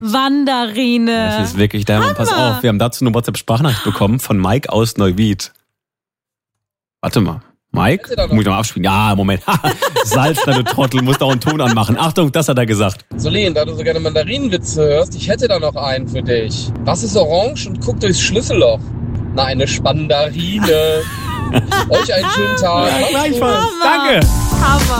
Wanderine. Das ist wirklich der Hammer. Pass auf, wir haben dazu eine WhatsApp-Sprachnachricht bekommen von Mike aus Neuwied. Warte mal. Mike? Muss ich noch mal abspielen? Ja, Moment. Salzner, du Trottel, musst auch einen Ton anmachen. Achtung, das hat er gesagt. Solin, da du so gerne Mandarinenwitze hörst, ich hätte da noch einen für dich. Was ist orange und guckt durchs Schlüsselloch? Na, eine Spandarine. Euch einen schönen Tag. Ja, gleichfalls. Danke. Hammer.